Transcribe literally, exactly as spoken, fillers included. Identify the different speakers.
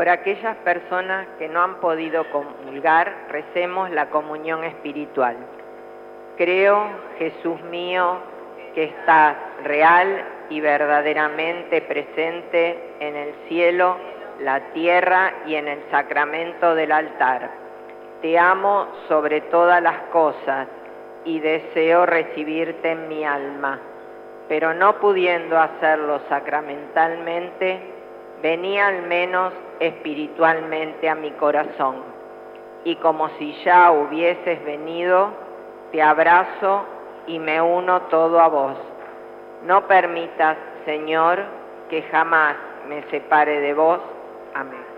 Speaker 1: Por aquellas personas que no han podido comulgar, recemos la comunión espiritual. Creo, Jesús mío, que estás real y verdaderamente presente en el cielo, la tierra y en el sacramento del altar. Te amo sobre todas las cosas y deseo recibirte en mi alma, pero no pudiendo hacerlo sacramentalmente, vení al menos espiritualmente a mi corazón, y como si ya hubieses venido, te abrazo y me uno todo a vos. No permitas, Señor, que jamás me separe de vos. Amén.